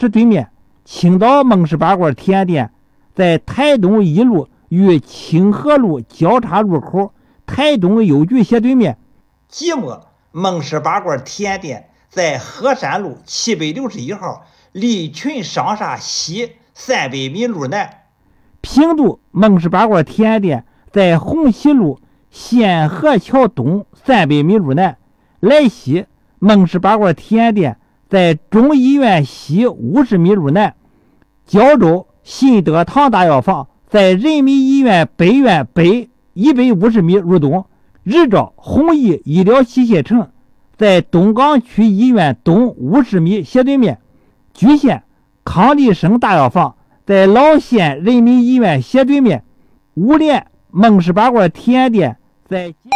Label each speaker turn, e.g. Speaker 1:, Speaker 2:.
Speaker 1: 市对面，青岛孟氏八卦体验店在台东一路与清河路交叉路口台东邮局斜对面。
Speaker 2: 即墨孟氏八卦体验店在河山路761号，离群商厦西300米路南。
Speaker 1: 平度孟氏八卦体验店在红旗路县河桥东300米路南。莱西孟氏八卦体验店在中医院西50米路南。胶州信德堂大药房在人民医院北院北150米路东。日照弘毅医疗器械城在东港区医院东50米斜对面。莒县康利生大药房在老县人民医院斜对面。五连孟氏八卦体验店在